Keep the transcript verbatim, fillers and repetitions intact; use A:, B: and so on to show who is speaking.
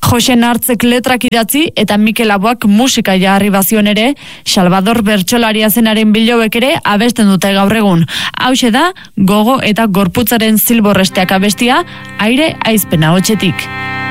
A: Jose Nartzek letrak idatzi eta Mikel Aboak musika jarri bazion ere, Salvador bertsolaria zenaren bilobek ere abesten dute gaur egun. Hauxe da, gogo eta gorputzaren zilborresteak abestia, aire aizpena hotxetik.